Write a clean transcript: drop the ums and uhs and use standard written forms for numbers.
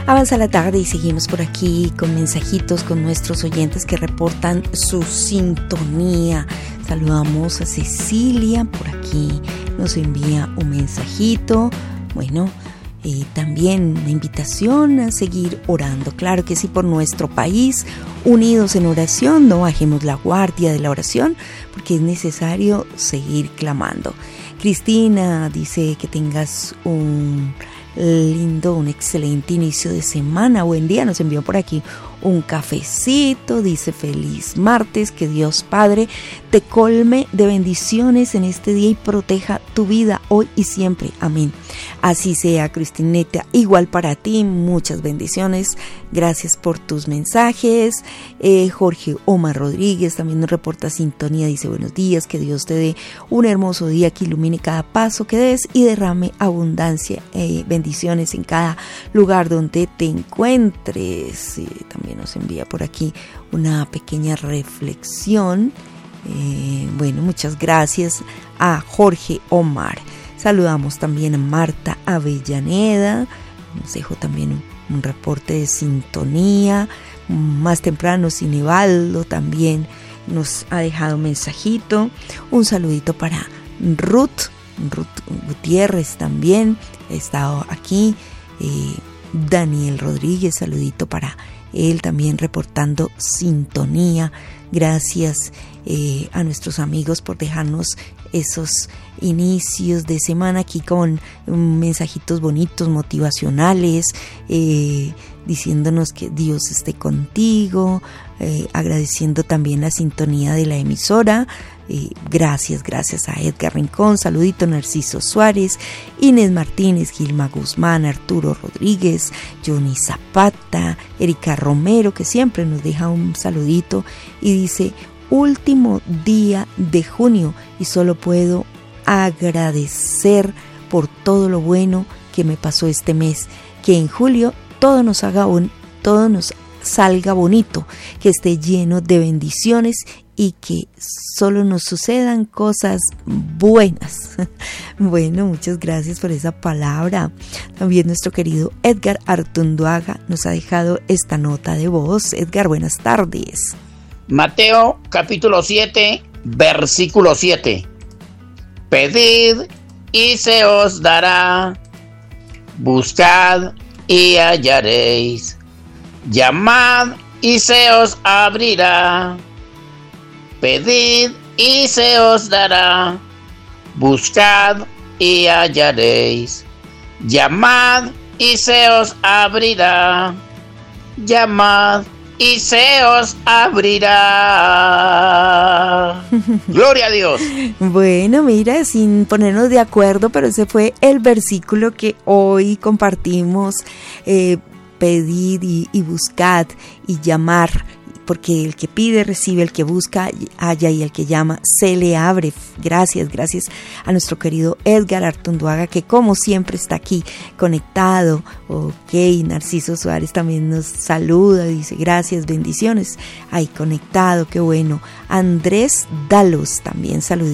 Avanza la tarde y seguimos por aquí con mensajitos con nuestros oyentes que reportan su sintonía. Saludamos a Cecilia, por aquí nos envía un mensajito. Bueno, también una invitación a seguir orando. Claro que sí, por nuestro país, unidos en oración, no bajemos la guardia de la oración, porque es necesario seguir clamando. Cristina dice que tengas un excelente inicio de semana. Buen día, nos envió por aquí un cafecito, dice feliz martes, que Dios Padre te colme de bendiciones en este día y proteja tu vida hoy y siempre, amén. Así sea, Cristineta, igual para ti, muchas bendiciones, gracias por tus mensajes. Jorge Omar Rodríguez también nos reporta sintonía, dice buenos días, que Dios te dé un hermoso día que ilumine cada paso que des y derrame abundancia, bendiciones en cada lugar donde te encuentres. También nos envía por aquí una pequeña reflexión. Bueno, muchas gracias a Jorge Omar. Saludamos también a Marta Avellaneda, nos dejó también un reporte de sintonía. Más temprano Cinebaldo también nos ha dejado un mensajito. Un saludito para Ruth Gutiérrez también ha estado aquí. Daniel Rodríguez, saludito para él también reportando sintonía. Gracias a nuestros amigos por dejarnos esos inicios de semana aquí con mensajitos bonitos, motivacionales, diciéndonos que Dios esté contigo, agradeciendo también la sintonía de la emisora. Gracias a Edgar Rincón, saludito Narciso Suárez, Inés Martínez, Gilma Guzmán, Arturo Rodríguez, Johnny Zapata, Erika Romero, que siempre nos deja un saludito y dice: último día de junio y solo puedo agradecer por todo lo bueno que me pasó este mes, que en julio todo nos salga bonito, que esté lleno de bendiciones y que solo nos sucedan cosas buenas. Bueno, muchas gracias por esa palabra. También nuestro querido Edgar Artunduaga nos ha dejado esta nota de voz. Edgar, buenas tardes. Mateo capítulo 7, versículo 7. Pedid y se os dará, buscad y hallaréis, llamad y se os abrirá. Pedid y se os dará, buscad y hallaréis, llamad y se os abrirá, llamad y se os abrirá. Gloria a Dios. Bueno, mira, sin ponernos de acuerdo, pero ese fue el versículo que hoy compartimos. Pedid y buscad y llamar, porque el que pide recibe, el que busca halla y el que llama se le abre. Gracias a nuestro querido Edgar Artunduaga, que como siempre está aquí conectado. Ok, Narciso Suárez también nos saluda, dice gracias, bendiciones, ahí conectado, qué bueno. Andrés Dalos también saluda.